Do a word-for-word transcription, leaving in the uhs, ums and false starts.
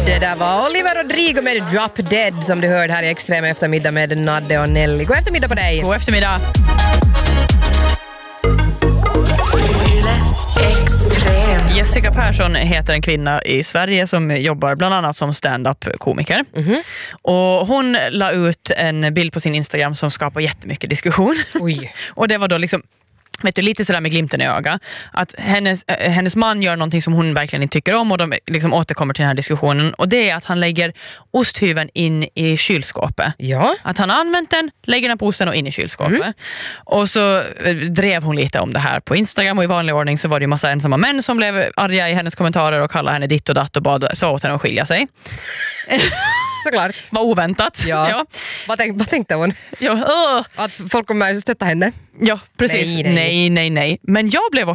Det där var Oliver Rodrigo med Drop Dead som du hörde här i Extrem eftermiddag med Nadde och Nelly. God eftermiddag på dig. God eftermiddag. Jessica Persson heter en kvinna i Sverige som jobbar bland annat som stand-up-komiker. Mm-hmm. Och hon la ut en bild på sin Instagram som skapar jättemycket diskussion. Oj. Och det var då liksom, vet du, lite sådär med glimten i öga. Att hennes, äh, hennes man gör någonting som hon verkligen inte tycker om och de liksom återkommer till den här diskussionen. Och det är att han lägger osthyveln in i kylskåpet. Ja. Att han har använt den, lägger den på osten och in i kylskåpet. Mm. Och så äh, drev hon lite om det här på Instagram och i vanlig ordning så var det ju massa ensamma män som blev arga i hennes kommentarer och kallade henne ditt och datt och bad så åt henne att skilja sig. Såklart. Var oväntat. Ja. Ja. Vad, tänk, vad tänkte hon? Ja, uh. Att folk kommer stötta henne? Ja, precis. Nej nej. nej, nej, nej. Men jag blev